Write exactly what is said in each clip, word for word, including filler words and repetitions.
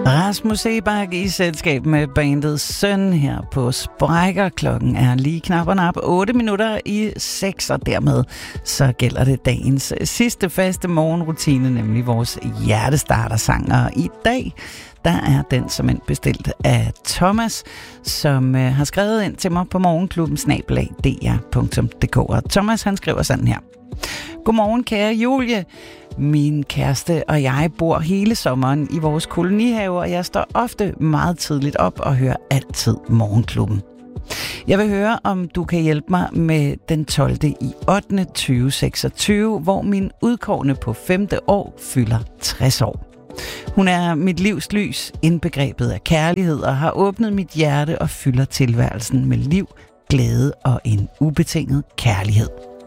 Rasmus Seebach i selskab med bandet Søn her på Sprækker. Klokken er lige knap og nap otte minutter i seks, og dermed så gælder det dagens sidste faste morgenrutine, nemlig vores hjertestartersang. Og i dag, der er den som en bestilt af Thomas, som øh, har skrevet ind til mig på morgenklubben snabel-a d r punktum d k. Og Thomas, han skriver sådan her. Godmorgen, kære Julie. Min kæreste og jeg bor hele sommeren i vores kolonihave, og jeg står ofte meget tidligt op og hører altid morgenklubben. Jeg vil høre, om du kan hjælpe mig med den tolvte i ottende tyve seksogtyve, hvor min udkårne på femte år fylder tres år. Hun er mit livs lys, indbegrebet af kærlighed, og har åbnet mit hjerte og fylder tilværelsen med liv, glæde og en ubetinget kærlighed.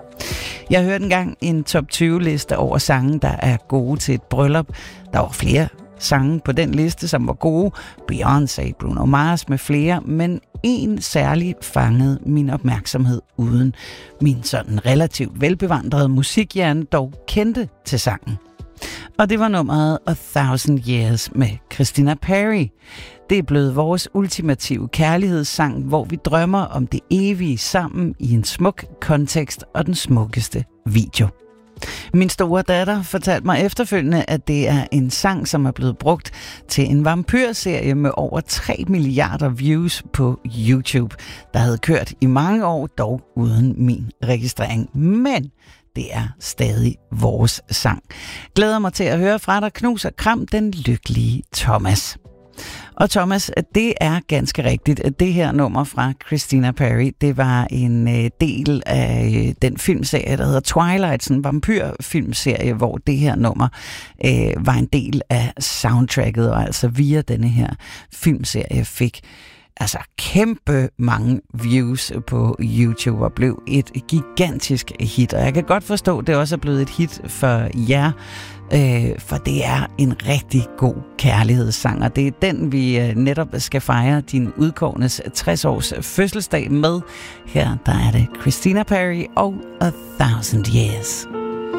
Jeg hørte engang en top tyve liste over sange, der er gode til et bryllup. Der var flere sange på den liste, som var gode. Beyoncé, Bruno Mars med flere, men en særlig fangede min opmærksomhed, uden min sådan relativt velbevandrede musikhjerne dog kendte til sangen. Og det var nummeret A Thousand Years med Christina Perri. Det er blevet vores ultimative kærlighedssang, hvor vi drømmer om det evige sammen i en smuk kontekst og den smukkeste video. Min store datter fortalte mig efterfølgende, at det er en sang, som er blevet brugt til en vampyrserie med over tre milliarder views på YouTube, der havde kørt i mange år, dog uden min registrering. Men det er stadig vores sang. Glæder mig til at høre fra dig. Knus og kram, den lykkelige Thomas. Og Thomas, det er ganske rigtigt, at det her nummer fra Christina Perri, det var en øh, del af øh, den filmserie, der hedder Twilight, sådan en vampyrfilmserie, hvor det her nummer øh, var en del af soundtracket, og altså via denne her filmserie fik altså kæmpe mange views på YouTube og blev et gigantisk hit. Og jeg kan godt forstå, at det også er blevet et hit for jer, øh, for det er en rigtig god kærlighedssang, og det er den, vi øh, netop skal fejre din udkårnes tres års fødselsdag med. Her der er det Christina Perri og A Thousand Years.